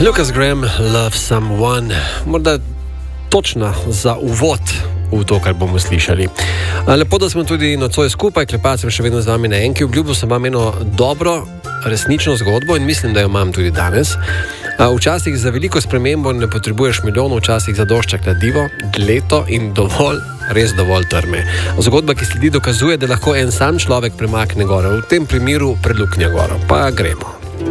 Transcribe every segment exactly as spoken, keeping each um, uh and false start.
Lucas Graham, Love Someone, morda točna za uvod v to, kar bomo slišali. Lepo, da smo tudi nocoj skupaj, klepal sem še vedno z vami na enki, obljubil sem vam eno dobro, resnično zgodbo in mislim, da jo imam tudi danes. Včasih za veliko spremembo ne potrebuješ milijonov, včasih zadošča kladivo, leto in dovolj, res dovolj trme. Zgodba, ki sledi, dokazuje, da lahko en sam človek premakne goro, v tem primeru predluknja goro. Pa gremo.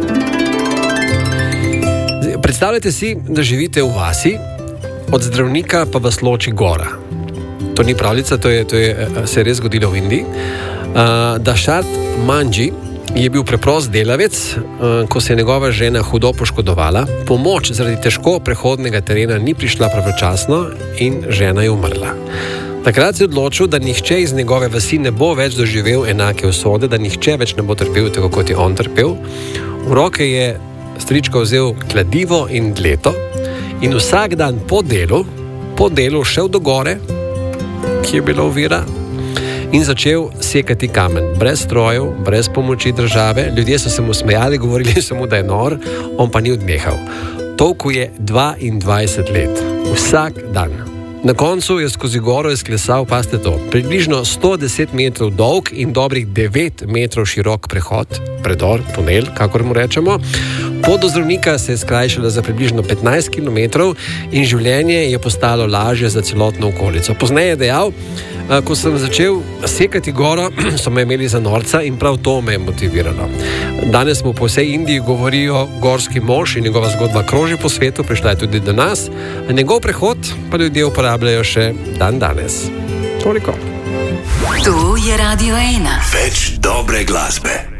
Predstavljajte si, da živite v vasi, od zdravnika pa vas loči gora. To ni pravljica, to je, to je, se je res zgodilo v Indiji. Uh, Dašart Manji je bil preprost delavec, uh, ko se je njegova žena hudo poškodovala. Pomoč zaradi težko prehodnega terena ni prišla pravočasno in žena je umrla. Takrat se je odločil, da nihče iz njegove vasi ne bo več doživel enake usode, da nihče več ne bo trpel tako, kot je on trpel. V roke je strička vzel kladivo in dleto in vsak dan po delu, po delu šel do gore, ki je bila ovira, in začel sekati kamen. Brez strojev, brez pomoči države. Ljudje so se mu smejali, govorili so mu, da je nor, on pa ni odnehal. Tolku je dvaindvajset let. Vsak dan. Na koncu je skozi goro izklesal, pazite to, približno sto deset metrov dolg in dobrih devet metrov širok prehod, predor, tunel, kakor mu rečemo. Pot do zdravnika se je skrajšala za približno petnajst kilometrov in življenje je postalo lažje za celotno okolico. Pozneje je dejal, ko sem začel sekati goro, so me imeli za norca in prav to me je motiviralo. Danes mu po vsej Indiji govorijo gorski mož in njegova zgodba kroži po svetu, prišla je tudi do nas. Njegov prehod pa ljudje uporabljajo še dan danes. Toliko. To je Radio ena. Več dobre glasbe.